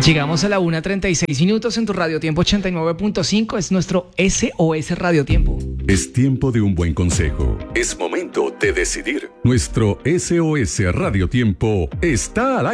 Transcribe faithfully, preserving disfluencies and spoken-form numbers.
Llegamos a la una treinta y seis minutos en tu Radio Tiempo ochenta y nueve punto cinco. Es nuestro S O S Radio Tiempo. Es tiempo de un buen consejo. Es momento de decidir. Nuestro S O S Radio Tiempo está al aire.